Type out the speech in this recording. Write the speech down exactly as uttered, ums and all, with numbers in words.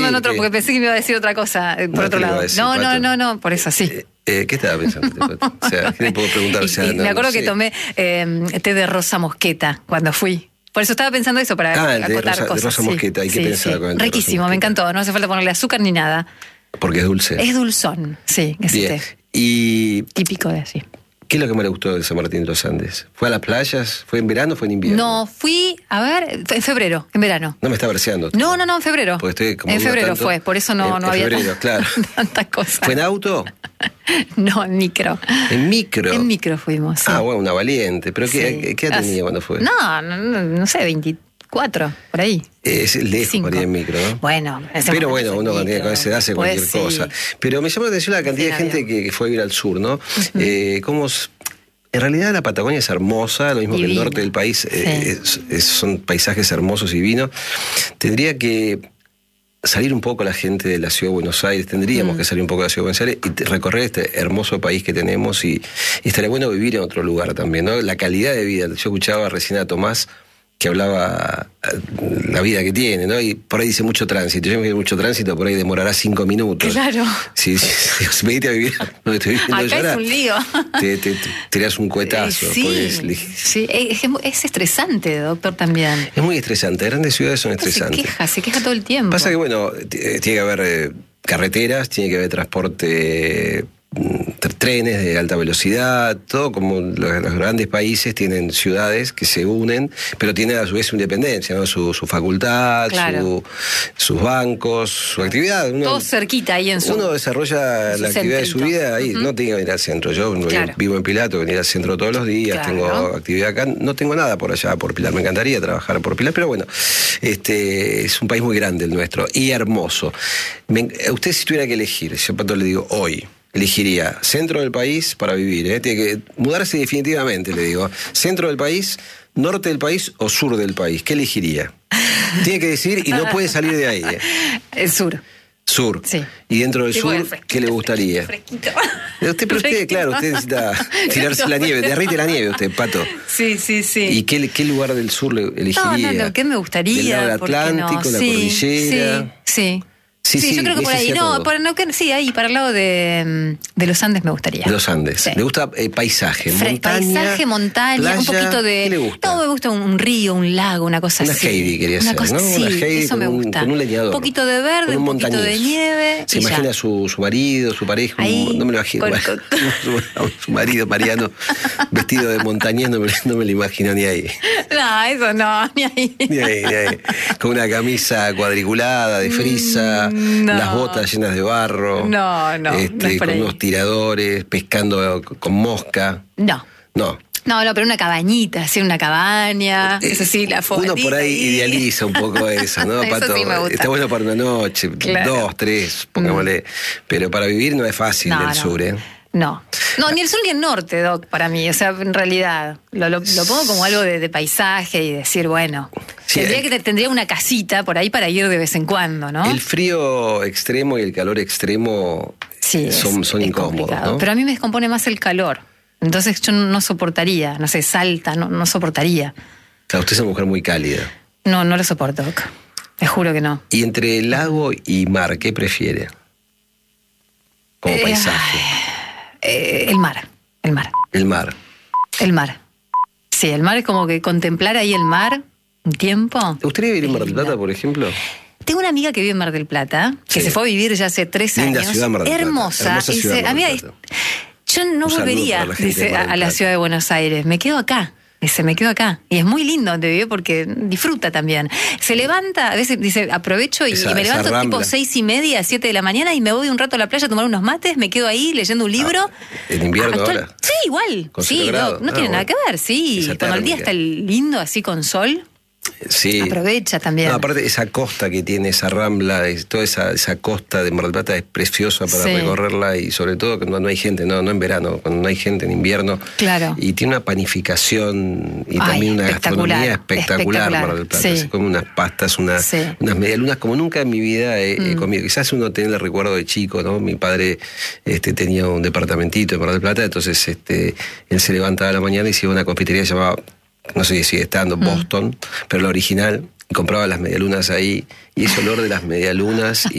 en otro, ¿qué? porque pensé que me iba a decir otra cosa, eh, por No otro te lo iba lado. a decir, No, no, Pato. no, no, por eso sí. Eh, eh, ¿Qué estaba pensando? O sea, ¿qué le puedo preguntar? O sea, Y- y no- me acuerdo no que sé. tomé eh, té de rosa mosqueta cuando fui. Por eso estaba pensando eso, para Ah, el té de acotar rosa- de cosas. rosa mosqueta. ¿Y qué pensaba con el té de rosa Riquísimo, me mosqueta? encantó. No hace falta ponerle azúcar ni nada. Porque es dulce. Es dulzón, sí, ese Bien. té. ¿Y Típico de allí. qué es lo que más le gustó de San Martín de los Andes? ¿Fue a las playas? ¿Fue en verano o fue en invierno? No, fui, a ver, en febrero, en verano. No me está verseando. No, no, no, en febrero. Porque estoy como en dudo febrero tanto. fue, por eso no, En- no en había febrero, tan- claro. tantas cosas. ¿Fue en auto? No, en micro. ¿En micro? En micro fuimos, sí. Ah, bueno, una valiente. ¿Pero qué, Sí. qué edad Ah, tenía cuando fue? No, no, no, no sé, veinticuatro, por ahí. Es lejos Cinco. para ir en micro, ¿no? Bueno, ese Pero momento bueno, es uno micro. con esa edad hace Pues cualquier sí. cosa. Pero me llamó la atención la cantidad Sí, de gente avión. que, que fue a vivir al sur, ¿no? Eh, cómo s- en realidad la Patagonia es hermosa, lo mismo que el Divina. norte del país, eh, Sí. es- es- son paisajes hermosos y divinos. Tendría que salir un poco la gente de la ciudad de Buenos Aires, tendríamos Mm. que salir un poco de la ciudad de Buenos Aires y te- recorrer este hermoso país que tenemos y, y estaría bueno vivir en otro lugar también, ¿no? La calidad de vida. Yo escuchaba recién a Tomás que hablaba eh, la vida que tiene, ¿no? Y por ahí dice mucho tránsito. Yo me digo mucho tránsito, por ahí demorará cinco minutos. Claro. Si, si, si venite a vivir donde estoy viviendo Acá yo ahora, es un lío. te, te, te tirás un cuetazo. Eh, sí, porque es, lig- sí, es, es- es estresante, doctor, también. es muy estresante. Las grandes ciudades son Se estresantes. queja, se queja todo el tiempo. Pasa que, bueno, t- tiene que haber eh, carreteras, tiene que haber transporte, mm, tr- trenes de alta velocidad, todo como los, los grandes países tienen ciudades que se unen, pero tienen a su vez su independencia, ¿no? Su, su facultad, Claro. su- sus bancos, su actividad. Uno, Todo cerquita ahí en su... uno desarrolla su la actividad de su centrito. vida ahí, Ujú. no tiene que venir al centro. Yo Claro. vivo en Pilar, tengo que venir al centro todos los días, Claro. tengo actividad acá, no tengo nada por allá, por Pilar. Me encantaría trabajar por Pilar, pero bueno, este es un país muy grande el nuestro y hermoso. Me- usted si tuviera que elegir, yo Pato le digo hoy, elegiría centro del país para vivir, ¿eh? Tiene que mudarse definitivamente, le digo. Centro del país, norte del país o sur del país, ¿qué elegiría? Tiene que decir y no puede salir de ahí. ¿eh? El sur. Sur. Sí. Y dentro del Sí, bueno, sur, fresquito, ¿qué le gustaría? Fresquito. Usted, pero usted, claro, usted necesita tirarse la nieve, derrite la nieve usted, Pato. Sí, sí, sí. ¿Y qué, qué lugar del sur le No, elegiría? no, no, ¿qué me gustaría? ¿Del lado del ¿Por qué no? Atlántico, la Sí, cordillera? Sí, sí. Sí, Sí, sí, yo creo que por ese ahí. sea No, todo. por Neuquén, sí, ahí, para el lado de, de los Andes me gustaría. De los Andes. Sí. ¿Le gusta eh, paisaje? Fre- Montaña, Paisaje, montaña, playa, un poquito de... ¿Qué le gusta? No, me gusta un, un río, un lago, una cosa Una así. Heidi quería Una ser, cosa, ¿no? Sí, Una Heidi eso con me un- gusta. con un leñador. Un poquito de verde, Con un, un poquito de montañés. nieve. Se y ya. imagina su, su marido, su pareja, un- Ahí, no me lo imagino. con- bueno, su, su marido, Mariano, vestido de montañés, no me, no me lo imagino ni ahí. No, eso no, ni ahí. Ni ahí, ni ahí. Con una camisa cuadriculada de frisa, Mm, no. las botas llenas de barro. No, no, este, no es por con ahí. unos tiradores, pescando con mosca. No. No. No, no, pero una cabañita, así una cabaña, eso sí, la fogatita. Uno por ahí y- idealiza un poco eso, ¿no, Eso Pato? sí me gusta. Está bueno para una noche, Claro. dos, tres, pongámosle. Pero para vivir no es fácil No, del no. sur, ¿eh? No, no, ni el sur ni el norte, Doc, para mí. O sea, en realidad, lo, lo, lo pongo como algo de, de paisaje y decir, bueno, Sí, tendría, el- que, tendría una casita por ahí para ir de vez en cuando, ¿no? El frío extremo y el calor extremo Sí, son, es- son es incómodos, complicado. ¿no? Pero a mí me descompone más el calor. Entonces yo no soportaría, no sé, Salta, no, no soportaría. O sea, usted es una mujer muy cálida. No, no lo soporto, Doc. Te juro que no. Y entre lago y mar, ¿qué prefiere? Como Eh, paisaje. Eh, el mar, el mar, El mar. el mar. Sí, el mar es como que contemplar ahí el mar un tiempo. ¿Te gustaría vivir en Mar del Lindo. Plata, por ejemplo? Tengo una amiga que vive en Mar del Plata, que Sí. se fue a vivir ya hace tres Linda años. ciudad, Mar del Plata. Hermosa. Hermosa Dice, ciudad, Mar del amiga, Plata. yo no Un saludo volvería, para la gente dice, de Mar a, del a la Plata. ciudad de Buenos Aires. Me quedo acá. Dice, me quedo acá. Y es muy lindo donde vive porque disfruta también. Se levanta, a veces dice, aprovecho y, Esa- y me esa levanto rambla. tipo seis y media, siete de la mañana y me voy un rato a la playa a tomar unos mates, me quedo ahí leyendo un libro. ¿En invierno Actual- ahora? Sí, igual. ¿Con Sí, cero no, grados? no Ah, tiene nada bueno. que ver, sí. Esa Cuando el día térmica. está lindo así con sol, Sí. aprovecha también. No, aparte, esa costa que tiene, esa rambla, es- toda esa, esa costa de Mar del Plata es preciosa para Sí. recorrerla y sobre todo cuando no hay gente, no, no en verano, cuando no hay gente en invierno. Claro. Y tiene una panificación y Ay, también una espectacular, gastronomía espectacular, espectacular, Mar del Plata. sí. Se come unas pastas, unas, Sí. unas medialunas como nunca en mi vida he, he Mm. comido. Quizás uno tiene el recuerdo de chico, ¿no? Mi padre este, tenía un departamentito en Mar del Plata, entonces este, él se levantaba a la mañana y se iba a una confitería que se llamaba, no sé si sigue estando, Mm. Boston, pero la original, y compraba las medialunas ahí, y ese olor de las medialunas